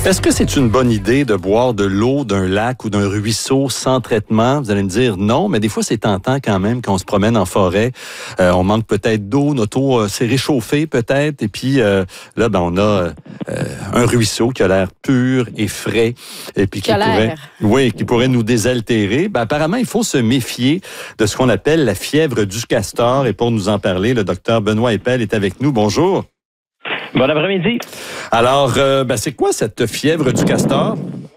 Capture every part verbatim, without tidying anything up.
Est-ce que c'est une bonne idée de boire de l'eau d'un lac ou d'un ruisseau sans traitement? Vous allez me dire non, mais des fois, c'est tentant quand même quand on se promène en forêt. Euh, on manque peut-être d'eau, notre eau euh, s'est réchauffée peut-être, et puis euh, là, ben, on a euh, un ruisseau qui a l'air pur et frais, et puis qui, qui pourrait, oui, qui pourrait nous désaltérer. Ben, apparemment, il faut se méfier de ce qu'on appelle la fièvre du castor, et pour nous en parler, le docteur Benoît Eppel est avec nous. Bonjour. Bon après-midi. Alors, euh, ben, c'est quoi cette fièvre du castor?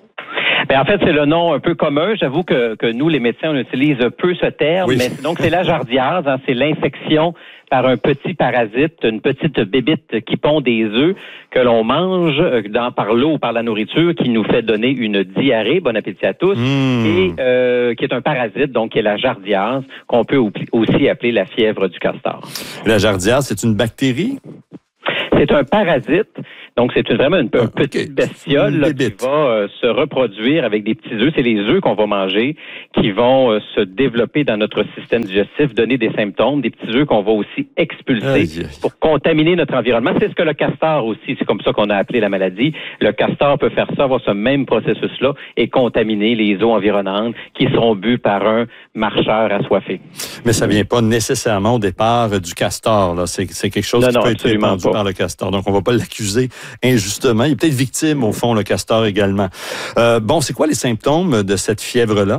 Ben, en fait, c'est le nom un peu commun. J'avoue que, que nous, les médecins, on utilise peu ce terme. Oui. Mais donc, c'est la jardiase. Hein, c'est l'infection par un petit parasite, une petite bébite qui pond des œufs que l'on mange dans, par l'eau ou par la nourriture, qui nous fait donner une diarrhée. Bon appétit à tous. Mmh. Et euh, qui est un parasite, donc qui est la jardiase, qu'on peut aussi appeler la fièvre du castor. La jardiase, c'est une bactérie? C'est un parasite, donc c'est une, vraiment une, ah, une petite okay. bestiole là, qui va euh, se reproduire avec des petits œufs. C'est les œufs qu'on va manger qui vont euh, se développer dans notre système digestif, donner des symptômes, des petits œufs qu'on va aussi expulser aïe, aïe. pour contaminer notre environnement. C'est ce que le castor aussi, c'est comme ça qu'on a appelé la maladie. Le castor peut faire ça, avoir ce même processus-là et contaminer les eaux environnantes qui seront bues par un marcheur assoiffé. Mais ça vient pas nécessairement au départ du castor, là. C'est, c'est quelque chose non, qui non, peut être répandu pas. par le castor. Donc, on va pas l'accuser injustement. Il est peut-être victime, au fond, le castor également. Euh, bon, c'est quoi les symptômes de cette fièvre-là?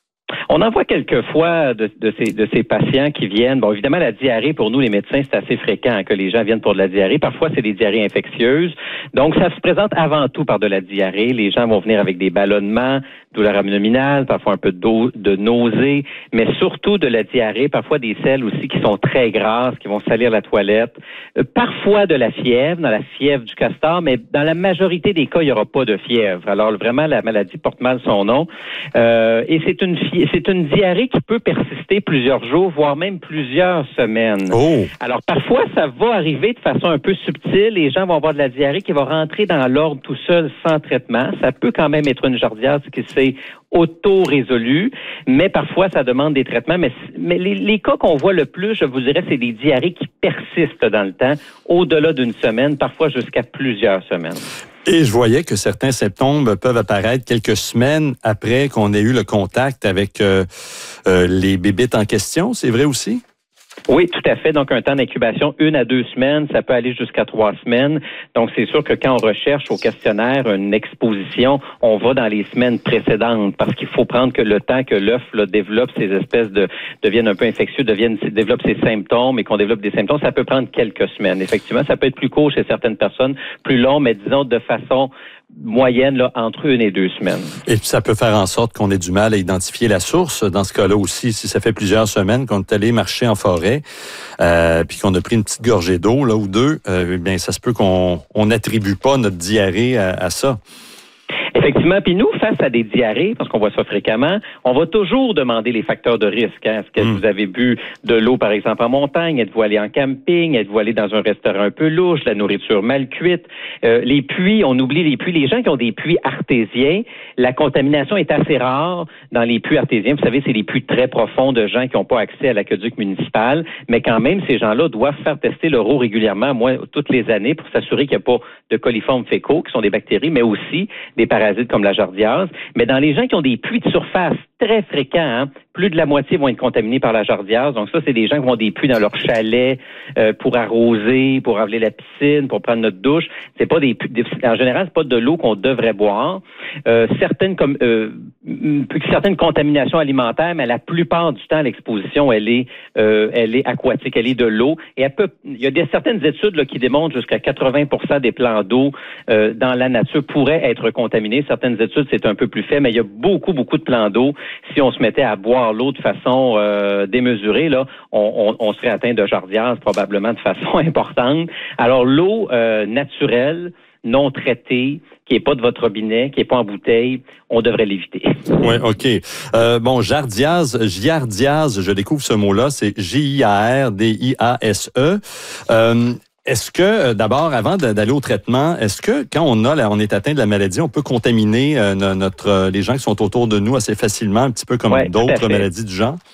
On en voit quelquefois de, de, ces, de ces patients qui viennent. Bon, évidemment, la diarrhée, pour nous, les médecins, c'est assez fréquent hein, que les gens viennent pour de la diarrhée. Parfois, c'est des diarrhées infectieuses. Donc, ça se présente avant tout par de la diarrhée. Les gens vont venir avec des ballonnements, douleurs abdominales, parfois un peu de, de nausées, mais surtout de la diarrhée, parfois des selles aussi qui sont très grasses, qui vont salir la toilette. Euh, parfois de la fièvre, dans la fièvre du castor, mais dans la majorité des cas, il n'y aura pas de fièvre. Alors, vraiment, la maladie porte mal son nom. Euh, et c'est une fièvre. C'est une diarrhée qui peut persister plusieurs jours, voire même plusieurs semaines. Oh. Alors, parfois, ça va arriver de façon un peu subtile. Les gens vont avoir de la diarrhée qui va rentrer dans l'ordre tout seul, sans traitement. Ça peut quand même être une jardiase qui s'est auto-résolue, mais parfois, ça demande des traitements. Mais, mais les, les cas qu'on voit le plus, je vous dirais, c'est des diarrhées qui persistent dans le temps, au-delà d'une semaine, parfois jusqu'à plusieurs semaines. Et je voyais que certains symptômes peuvent apparaître quelques semaines après qu'on ait eu le contact avec euh, euh, les bébites en question. C'est vrai aussi? Oui, tout à fait. Donc, un temps d'incubation, une à deux semaines, ça peut aller jusqu'à trois semaines. Donc, c'est sûr que quand on recherche au questionnaire une exposition, on va dans les semaines précédentes parce qu'il faut prendre que le temps que l'œuf là, développe ces espèces de, deviennent un peu infectieux, deviennent, développe ses symptômes et qu'on développe des symptômes, ça peut prendre quelques semaines. Effectivement, ça peut être plus court chez certaines personnes, plus long, mais disons de façon moyenne là, entre une et deux semaines. Et puis ça peut faire en sorte qu'on ait du mal à identifier la source. Dans ce cas-là aussi, si ça fait plusieurs semaines qu'on est allé marcher en forêt, euh, puis qu'on a pris une petite gorgée d'eau là ou deux, euh, bien ça se peut qu'on on n'attribue pas notre diarrhée à, à ça. Effectivement, puis nous, face à des diarrhées, parce qu'on voit ça fréquemment, on va toujours demander les facteurs de risque. Hein. Est-ce que mmh. vous avez bu de l'eau, par exemple, en montagne? Êtes-vous allé en camping? Êtes-vous allé dans un restaurant un peu louche? La nourriture mal cuite? Euh, les puits, on oublie les puits. Les gens qui ont des puits artésiens, la contamination est assez rare dans les puits artésiens. Vous savez, c'est des puits très profonds de gens qui n'ont pas accès à l'aqueduc municipal, mais quand même, ces gens-là doivent faire tester leur eau régulièrement, moi, toutes les années, pour s'assurer qu'il n'y a pas de coliformes fécaux, qui sont des bactéries, mais aussi des parasites comme la jardiase. Mais dans les gens qui ont des puits de surface très fréquents, hein, plus de la moitié vont être contaminés par la jardiase. Donc ça, c'est des gens qui ont des puits dans leur chalet euh, pour arroser, pour ravaler la piscine, pour prendre notre douche. C'est pas des, des en général, c'est pas de l'eau qu'on devrait boire. Euh, certaines comme euh, certaines contaminations alimentaires, mais la plupart du temps, l'exposition, elle est euh, elle est aquatique, elle est de l'eau. Et elle peut, il y a des certaines études là, qui démontrent jusqu'à quatre-vingts pour cent des plans d'eau euh, dans la nature pourraient être contaminés. Certaines études, c'est un peu plus fait, mais il y a beaucoup, beaucoup de plans d'eau. Si on se mettait à boire l'eau de façon euh, démesurée, là, on, on, on serait atteint de jardiase probablement de façon importante. Alors, l'eau euh, naturelle, non traitée, qui n'est pas de votre robinet, qui n'est pas en bouteille, on devrait l'éviter. Oui, OK. Euh, bon, jardiase, giardiase, je découvre ce mot-là, c'est J I A R D I A S E. Euh, Est-ce que, d'abord, avant d'aller au traitement, est-ce que quand on a, on est atteint de la maladie, on peut contaminer euh, notre, les gens qui sont autour de nous assez facilement, un petit peu comme ouais, d'autres maladies du genre?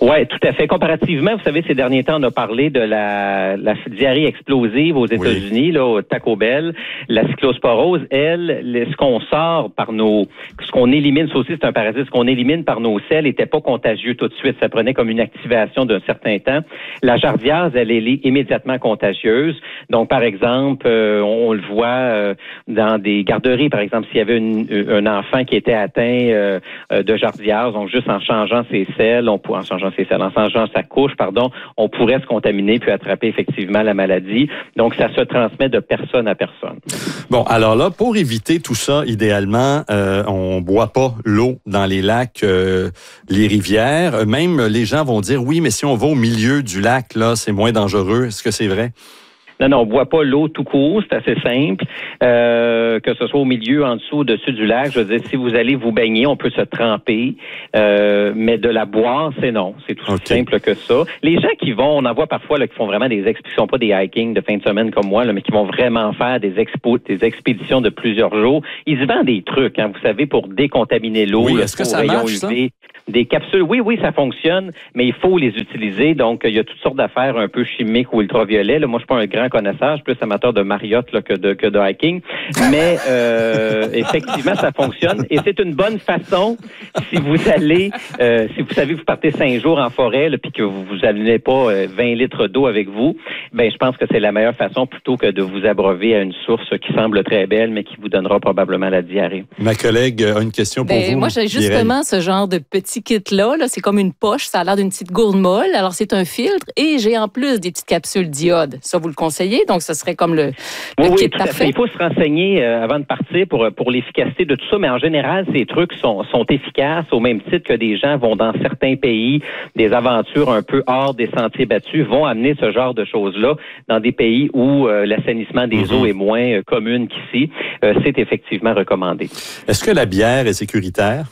Oui, tout à fait. Comparativement, vous savez, ces derniers temps, on a parlé de la, la diarrhée explosive aux États-Unis, oui. là, au Taco Bell. La cyclosporose, elle, ce qu'on sort par nos, ce qu'on élimine, ça aussi c'est un parasite, ce qu'on élimine par nos selles n'était pas contagieux tout de suite. Ça prenait comme une activation d'un certain temps. La jardiase, elle est immédiatement contagieuse. Donc, par exemple, euh, on, on le voit euh, dans des garderies, par exemple, s'il y avait une, un enfant qui était atteint euh, de jardiase, donc juste en changeant ses selles, on peut en changeant ses selles, en changeant sa couche, pardon, on pourrait se contaminer puis attraper effectivement la maladie. Donc, ça se transmet de personne à personne. Bon, alors là, pour éviter tout ça, idéalement, euh, on boit pas l'eau dans les lacs, euh, les rivières. Même les gens vont dire, oui, mais si on va au milieu du lac, là, c'est moins dangereux. Est-ce que c'est vrai? Non, non, on ne boit pas l'eau tout court, c'est assez simple. Euh, que ce soit au milieu, en dessous, au-dessus du lac, je veux dire, si vous allez vous baigner, on peut se tremper, euh, mais de la boire, c'est non. C'est tout okay. simple que ça. Les gens qui vont, on en voit parfois là, qui font vraiment des expéditions, pas des hiking de fin de semaine comme moi, là, mais qui vont vraiment faire des expos, des expéditions de plusieurs jours. Ils se vendent des trucs, hein, vous savez, pour décontaminer l'eau. Oui, est-ce que ça marche, ça? Des capsules, oui, oui, ça fonctionne, mais il faut les utiliser. Donc, il y a toutes sortes d'affaires un peu chimiques ou ultraviolets. Là, moi, je suis pas un grand connaisseur, je suis plus amateur de Marriott là, que de que de hiking. Mais euh, effectivement, ça fonctionne. Et c'est une bonne façon, si vous allez, euh, si vous savez que vous partez cinq jours en forêt, là, puis que vous vous amenez pas euh, vingt litres d'eau avec vous, ben je pense que c'est la meilleure façon plutôt que de vous abreuver à une source qui semble très belle, mais qui vous donnera probablement la diarrhée. Ma collègue a une question pour ben, vous. Moi, j'ai justement ce genre de petit kit-là. Là, c'est comme une poche. Ça a l'air d'une petite gourde molle. Alors, c'est un filtre. Et j'ai en plus des petites capsules d'iode. Ça, vous le conseillez? Donc, ce serait comme le, oui, le oui, kit tout parfait. À fait. Il faut se renseigner euh, avant de partir pour, pour l'efficacité de tout ça. Mais en général, ces trucs sont, sont efficaces au même titre que des gens vont dans certains pays, des aventures un peu hors des sentiers battus, vont amener ce genre de choses-là dans des pays où euh, l'assainissement des mm-hmm. eaux est moins euh, commune qu'ici. Euh, c'est effectivement recommandé. Est-ce que la bière est sécuritaire?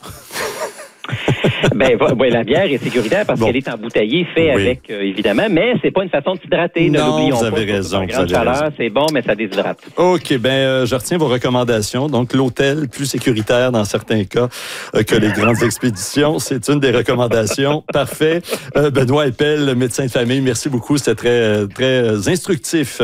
ben, ouais, la bière est sécuritaire parce bon. qu'elle est embouteillée, fait oui. avec, euh, évidemment, mais c'est pas une façon de s'hydrater, ne l'oublions vous avez pas. Raison, vous avez chaleur, raison. C'est bon, mais ça déshydrate. OK, ben euh, je retiens vos recommandations. Donc, l'hôtel plus sécuritaire dans certains cas euh, que les grandes expéditions, c'est une des recommandations. Parfait. Euh, Benoît Eppel, médecin de famille, merci beaucoup. C'était très, très instructif.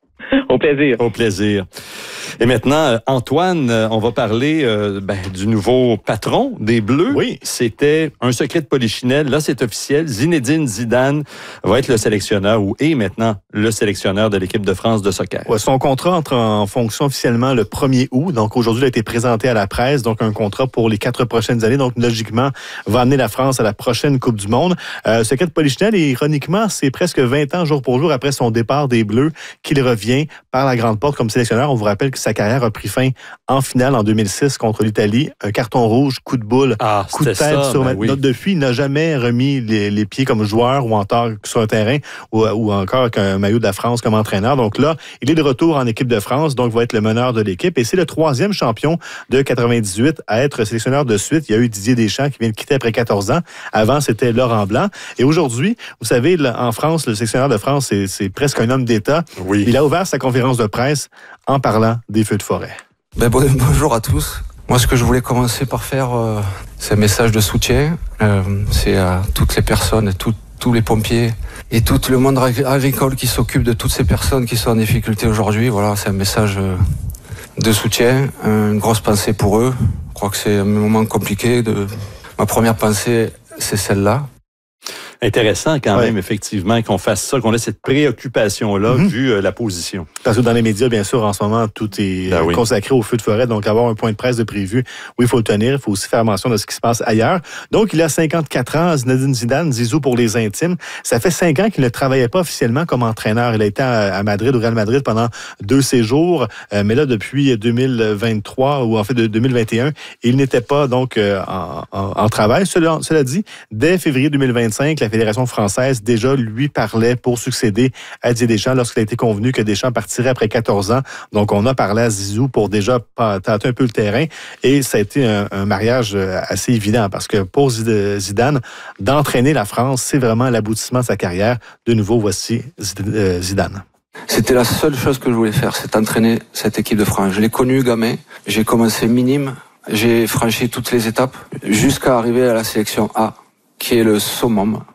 Au plaisir. Au plaisir. Et maintenant, Antoine, on va parler euh, ben, du nouveau patron des Bleus. Oui. C'était un secret de polichinelle. Là, c'est officiel. Zinedine Zidane va être le sélectionneur ou est maintenant le sélectionneur de l'équipe de France de soccer. Ouais, son contrat entre en fonction officiellement le premier août. Donc, aujourd'hui, il a été présenté à la presse. Donc, un contrat pour les quatre prochaines années. Donc, logiquement, va amener la France à la prochaine Coupe du Monde. Euh, secret de polichinelle, et ironiquement, c'est presque vingt ans, jour pour jour, après son départ des Bleus, qu'il revient par la grande porte comme sélectionneur. On vous rappelle que sa carrière a pris fin en finale en deux mille six contre l'Italie. Un carton rouge, coup de boule, ah, coup de tête ça, sur ben oui. notre depuis. Il n'a jamais remis les, les pieds comme joueur ou en tant que sur un terrain ou, ou encore avec un maillot de la France comme entraîneur. Donc là, il est de retour en équipe de France, donc va être le meneur de l'équipe. Et c'est le troisième champion de quatre-vingt-dix-huit à être sélectionneur de suite. Il y a eu Didier Deschamps qui vient de quitter après quatorze ans. Avant, c'était Laurent Blanc. Et aujourd'hui, vous savez, en France, le sélectionneur de France, c'est, c'est presque un homme d'État. Oui. Il a ouvert sa conférence de presse en parlant des feux de forêt. Ben bon, bonjour à tous. Moi, ce que je voulais commencer par faire, euh, c'est un message de soutien. Euh, c'est à toutes les personnes, tout, tous les pompiers et tout le monde agricole qui s'occupe de toutes ces personnes qui sont en difficulté aujourd'hui. Voilà, c'est un message euh, de soutien, une grosse pensée pour eux. Je crois que c'est un moment compliqué. De... Ma première pensée, c'est celle-là. Intéressant quand ouais. même, effectivement, qu'on fasse ça, qu'on ait cette préoccupation-là, mm-hmm. vu euh, la position. Parce que dans les médias, bien sûr, en ce moment, tout est ben oui. consacré au feu de forêt. Donc, avoir un point de presse de prévu, oui, il faut le tenir. Il faut aussi faire mention de ce qui se passe ailleurs. Donc, il a cinquante-quatre ans, Zinedine Zidane, Zizou pour les intimes. Ça fait cinq ans qu'il ne travaillait pas officiellement comme entraîneur. Il a été à Madrid, au Real Madrid, pendant deux séjours. Euh, mais là, depuis deux mille vingt-trois, ou en fait de deux mille vingt et un, il n'était pas donc euh, en, en, en travail. Cela, cela dit, dès février deux mille vingt-cinq, la Fédération française déjà lui parlait pour succéder à Didier Deschamps lorsqu'il a été convenu que Deschamps partirait après quatorze ans. Donc, on a parlé à Zizou pour déjà tâter un peu le terrain et ça a été un, un mariage assez évident parce que pour Zidane, d'entraîner la France, c'est vraiment l'aboutissement de sa carrière. De nouveau, voici Zidane. C'était la seule chose que je voulais faire, c'est entraîner cette équipe de France. Je l'ai connu gamin, j'ai commencé minime, j'ai franchi toutes les étapes jusqu'à arriver à la sélection A, qui est le summum.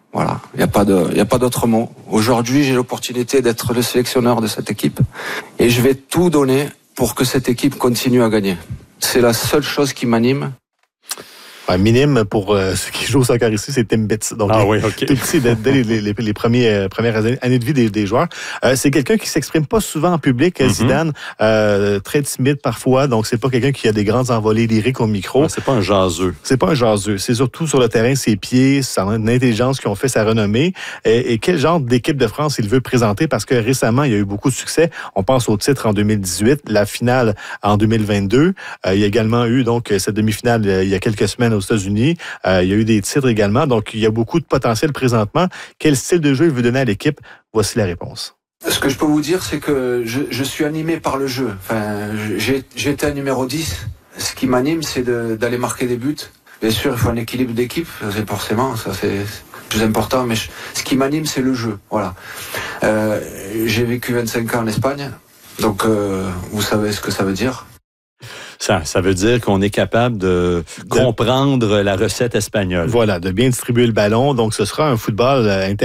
Voilà, il n'y a pas de, il y a pas d'autre mot. Aujourd'hui, j'ai l'opportunité d'être le sélectionneur de cette équipe et je vais tout donner pour que cette équipe continue à gagner. C'est la seule chose qui m'anime. Ouais, minime pour euh, ceux qui jouent au soccer ici, c'est Timbits. Donc, ah oui, OK. Tout petit, dès, dès les, les, les, les premiers, euh, premières années de vie des, des joueurs. Euh, c'est quelqu'un qui s'exprime pas souvent en public, mm-hmm. Zidane, euh, très timide parfois, donc c'est pas quelqu'un qui a des grandes envolées lyriques au micro. Ouais, c'est pas un jaseux. C'est pas un jaseux. C'est surtout sur le terrain, ses pieds, son intelligence qui ont fait sa renommée. Et, et quel genre d'équipe de France il veut présenter, parce que récemment, il y a eu beaucoup de succès. On pense au titre en deux mille dix-huit, la finale en deux mille vingt-deux. Euh, il y a également eu donc cette demi-finale euh, il y a quelques semaines aux États-Unis. Euh, il y a eu des titres également. Donc, il y a beaucoup de potentiel présentement. Quel style de jeu il veut donner à l'équipe? Voici la réponse. Ce que je peux vous dire, c'est que je, je suis animé par le jeu. Enfin, j'ai, j'ai été un numéro dix. Ce qui m'anime, c'est de, d'aller marquer des buts. Bien sûr, il faut un équilibre d'équipe. C'est forcément, ça c'est plus important. Mais je, ce qui m'anime, c'est le jeu. Voilà. Euh, j'ai vécu vingt-cinq ans en Espagne. Donc, euh, vous savez ce que ça veut dire. Ça, ça veut dire qu'on est capable de, de comprendre la recette espagnole. Voilà, de bien distribuer le ballon. Donc, ce sera un football intéressant.